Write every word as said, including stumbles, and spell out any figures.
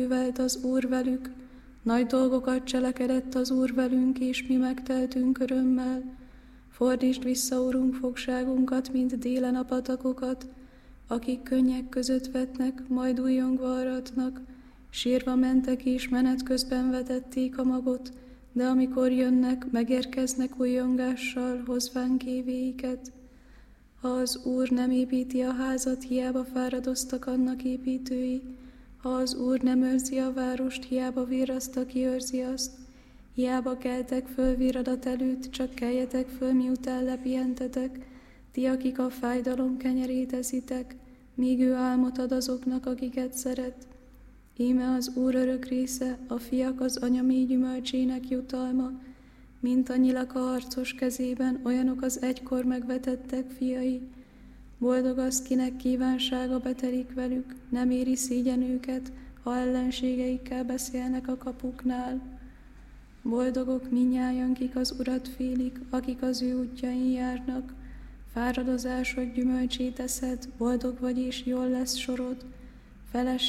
művelt az Úr velük, nagy dolgokat cselekedett az Úr velünk, és mi megteltünk örömmel. Fordítsd vissza, Urunk, fogságunkat, mint délen a patakokat, akik könnyek között vetnek, majd újjongva aratnak. Sírva mentek, és menet közben vetették a magot, de amikor jönnek, megérkeznek újjongással, hozván kévéiket. Ha az Úr nem építi a házat, hiába fáradoztak annak építői. Ha az Úr nem őrzi a várost, hiába virraszt, aki őrzi azt. Hiába keltek föl viradat előtt, csak keljetek föl, miután lepihentetek, ti, akik a fájdalom kenyerét eszitek, míg ő álmot ad azoknak, akiket szeret. Íme az Úr örök része, a fiak az anya mély gyümölcsének jutalma, mint a nyilak a harcos kezében, olyanok az egykor megvetettek fiai. Boldog az, kinek kívánsága betelik velük, nem éri szégyen őket, ha ellenségeikkel beszélnek a kapuknál. Boldogok mindnyájan, kik az Urat félik, akik az ő útjain járnak. Fáradozásod gyümölcsét eszed, boldog vagy és jól lesz sorod. Feleség